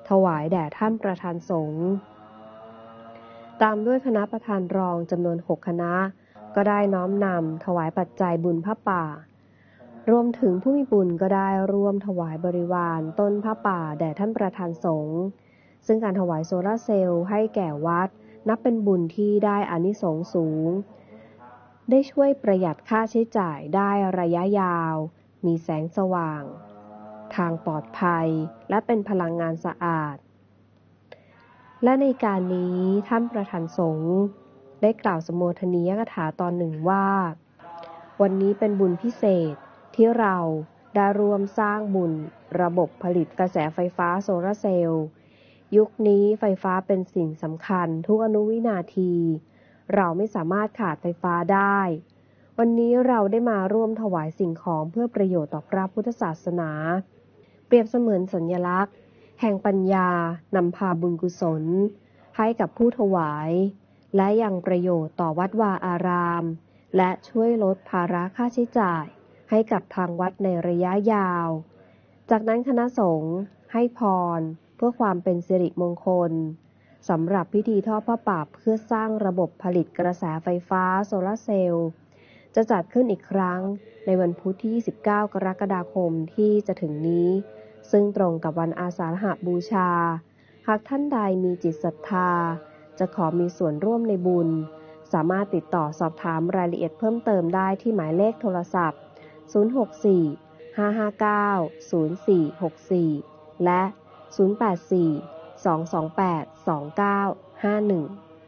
ถวายแด่ท่านประธานสงฆ์ตามด้วยคณะประธานรองจำนวน6คณะก็ได้น้อมนำถวายปัจจัยบุญผ้าป่ารวมถึงผู้มีบุญก็ได้ร่วมถวายบริวารต้นผ้าป่าแด่ท่านประธานสงฆ์ซึ่งการถวายโซลาร์เซลล์ให้แก่วัดนับเป็นบุญที่ได้อานิสงส์สูงได้ช่วยประหยัดค่าใช้จ่ายได้ระยะยาวมีแสงสว่างทางปลอดภัยและเป็นพลังงานสะอาดและในการนี้ท่านประธานสงฆ์ได้กล่าวสโมทนียกถาตอนหนึ่งว่าวันนี้เป็นบุญพิเศษที่เราได้ร่วมสร้างบุญระบบผลิตกระแสไฟฟ้าโซลาร์เซลล์ยุคนี้ไฟฟ้าเป็นสิ่งสำคัญทุกอนุวินาทีเราไม่สามารถขาดไฟฟ้าได้วันนี้เราได้มาร่วมถวายสิ่งของเพื่อประโยชน์ต่อพระพุทธศาสนาเปรียบเสมือนสัญลักษณ์แห่งปัญญานำพาบุญกุศลให้กับผู้ถวายและยังประโยชน์ต่อวัดวาอารามและช่วยลดภาระค่าใช้จ่ายให้กับทางวัดในระยะยาวจากนั้นคณะสงฆ์ให้พรเพื่อความเป็นสิริมงคลสำหรับพิธีทอดผ้าป่าเพื่อสร้างระบบผลิตกระแสไฟฟ้าโซลาร์เซลล์จะจัดขึ้นอีกครั้งในวันพุธที่ 29 กรกฎาคมที่จะถึงนี้ซึ่งตรงกับวันอาสาฬหบูชาหากท่านใดมีจิตศรัทธาจะขอมีส่วนร่วมในบุญสามารถติดต่อสอบถามรายละเอียดเพิ่มเติมได้ที่หมายเลขโทรศัพท์064-559-0464 และ 084-228-2951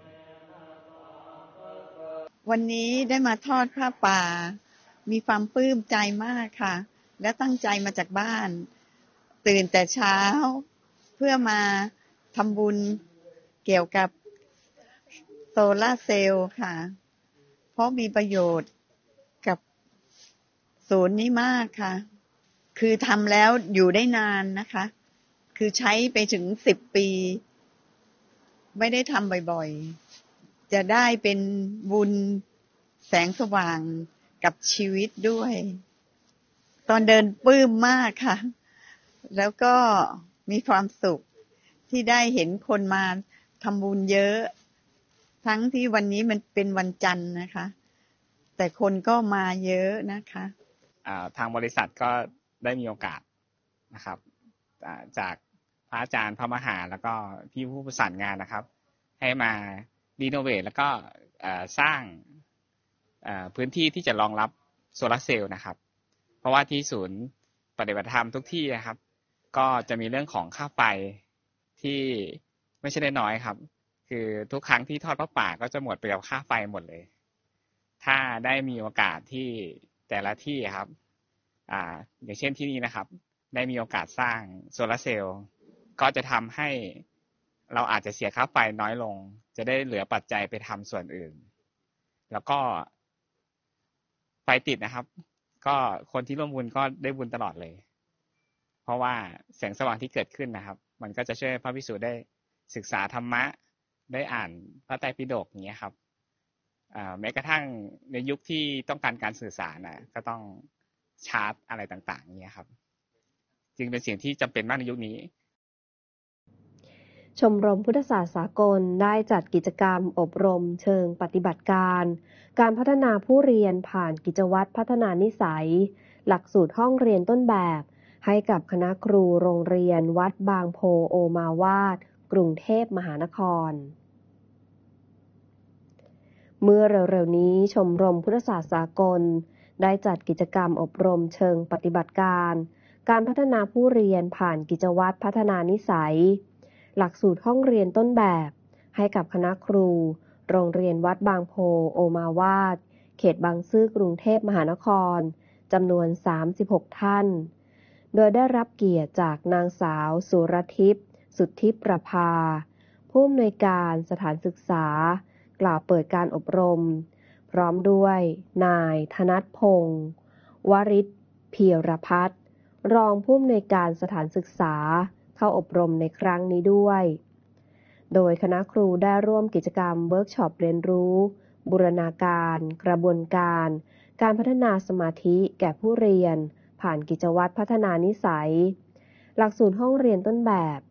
วันนี้ได้มาทอดผ้าป่ามีความปลื้มใจมากค่ะและตั้งใจมาจากบ้านตื่นแต่เช้าเพื่อมาทำบุญเกี่ยวกับโซลาร์เซลล์ค่ะเพราะมีประโยชน์กับศูนย์นี้มากค่ะคือทำแล้วอยู่ได้นานนะคะคือใช้ไปถึง10 ปีไม่ได้ทำบ่อยๆจะได้เป็นบุญแสงสว่างกับชีวิตด้วยตอนเดินปลื้มมากค่ะแล้วก็มีความสุขที่ได้เห็นคนมาทำบุญเยอะทั้งที่วันนี้มันเป็นวันจันทร์นะคะแต่คนก็มาเยอะนะคะทางบริษัทก็ได้มีโอกาสนะครับจากพระอาจารย์พระมหาแล้วก็พี่ผู้ประสานงานนะครับให้มารีโนเวทแล้วก็สร้างพื้นที่ที่จะรองรับโซลาร์เซลล์นะครับเพราะว่าที่ศูนย์ปฏิบัติธรรมทุกที่นะครับก็จะมีเรื่องของค่าไฟที่ไม่ใช่น้อยๆครับคือทุกครั้งที่ทอดผ้าป่าก็จะหมดไปกับค่าไฟหมดเลยถ้าได้มีโอกาสที่แต่ละที่ครับอย่างเช่นที่นี่นะครับได้มีโอกาสสร้างโซลาร์เซลล์ก็จะทำให้เราอาจจะเสียค่าไฟน้อยลงจะได้เหลือปัจจัยไปทำส่วนอื่นแล้วก็ไฟติดนะครับก็คนที่ร่วมบุญก็ได้บุญตลอดเลยเพราะว่าแสงสว่างที่เกิดขึ้นนะครับมันก็จะช่วยพระภิกษุได้ศึกษาธรรมะได้อ่านพระไตรปิฎกอย่างเงี้ยครับแม้กระทั่งในยุคที่ต้องการการสื่อสารก็ต้องชาร์จอะไรต่างๆเงี้ยครับจึงเป็นสิ่งที่จำเป็นมากในยุคนี้ชมรมพุทธศาสตร์สากลได้จัดกิจกรรมอบรมเชิงปฏิบัติการการพัฒนาผู้เรียนผ่านกิจวัตรพัฒนานิสัยหลักสูตรห้องเรียนต้นแบบให้กับคณะครูโรงเรียนวัดบางโพโอมาวาดกรุงเทพมหานครเมื่อเร็วๆนี้ชมรมพุทธศาสตร์สากลได้จัดกิจกรรมอบรมเชิงปฏิบัติการการพัฒนาผู้เรียนผ่านกิจวัตรพัฒนานิสัยหลักสูตรห้องเรียนต้นแบบให้กับคณะครูโรงเรียนวัดบางโพโอมาวาดเขตบางซื่อกรุงเทพมหานครจำนวน36ท่านโดยได้รับเกียรติจากนางสาวสุรทิพย์สุทธิประภาผู้อำนวยการสถานศึกษากล่าวเปิดการอบรมพร้อมด้วยนายธนัทพงศ์วริศเพียรพัฒน์รองผู้อำนวยการสถานศึกษาเข้าอบรมในครั้งนี้ด้วยโดยคณะครูได้ร่วมกิจกรรมเวิร์กช็อปเรียนรู้บูรณาการกระบวนการการพัฒนาสมาธิแก่ผู้เรียนผ่านกิจวัตรพัฒนานิสัยหลักสูตรห้องเรียนต้นแบบ